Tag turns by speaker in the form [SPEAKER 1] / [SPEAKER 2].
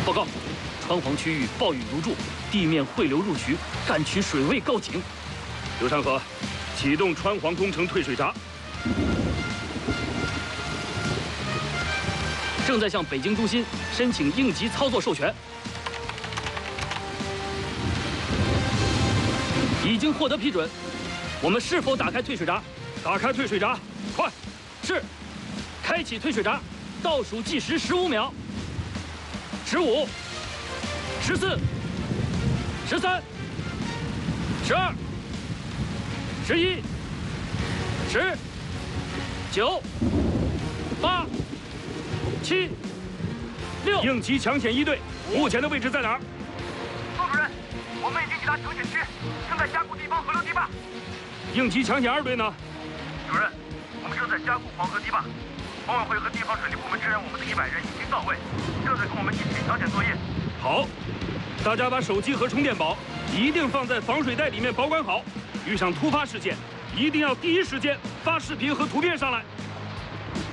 [SPEAKER 1] 报告，川黄区域暴雨如注，地面汇流入渠，干渠水位告警。
[SPEAKER 2] 刘长河，启动川黄工程退水闸。
[SPEAKER 1] 正在向北京中心申请应急操作授权，已经获得批准。我们是否打开退水闸？
[SPEAKER 2] 打开退水闸，快！
[SPEAKER 1] 是。开启退水闸，倒数计时15秒。15、14、13、12、11、10、9、8、7、6。
[SPEAKER 2] 应急抢险一队目前的位置在哪儿？
[SPEAKER 3] 宋主任，我们已经抵达抢险区，正在加固地方河流堤坝。
[SPEAKER 2] 应急抢险二队呢？
[SPEAKER 3] 主任，我们正在加固黄河堤坝，管委会和地方水利部门支援我们的100人已经到位，正在跟我们一起抢险作业。
[SPEAKER 2] 好，大家把手机和充电宝一定放在防水袋里面保管好，遇上突发事件，一定要第一时间发视频和图片上来。